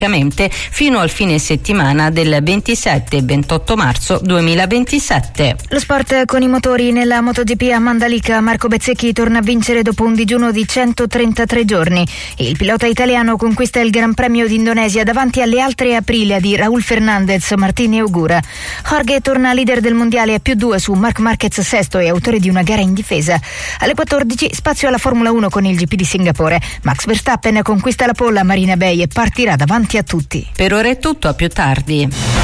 fino al fine settimana del 27 e 28 marzo 2027. Lo sport con i motori nella MotoGP a Mandalika. Marco Bezzecchi torna a vincere dopo un digiuno di 133 giorni. Il pilota italiano conquista il Gran Premio d'Indonesia davanti alle altre Aprilia di Raúl Fernandez, Martin e Ogura. Jorge torna leader del mondiale a +2 su Marc Marquez sesto e autore di una gara in difesa. Alle 14 spazio alla Formula 1 con il GP di Singapore. Max Verstappen conquista la pole a Marina Bay e partirà davanti a tutti. Per ora è tutto, a più tardi.